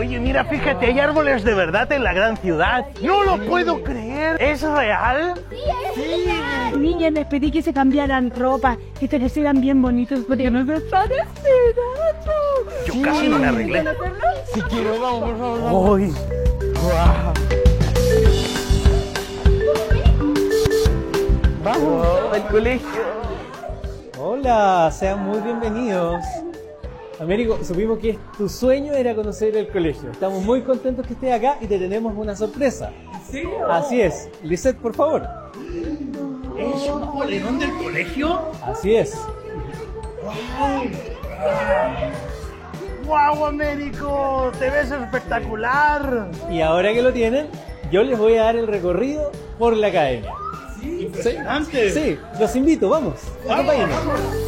Oye, mira, fíjate, hay árboles de verdad en la gran ciudad. No lo puedo creer. ¿Es real? Sí. Niña, les pedí que se cambiaran ropa, que se les vean bien bonitos porque nos están esperando. Yo casi no me arreglé. Si quiero, vamos, por favor. ¡Uy! ¡Guau! Vamos al colegio. Hola, sean muy bienvenidos. Américo, supimos que tu sueño era conocer el colegio. Estamos muy contentos que estés acá y te tenemos una sorpresa. ¿En serio? Así es. Lisette, por favor. ¿Es un polerón del colegio? Así es. ¡Guau, Américo! ¡Te ves espectacular! Y ahora que lo tienen, yo les voy a dar el recorrido por la academia. ¡Impresionante! Sí, los invito, vamos. ¡Vamos! Acompáñenme.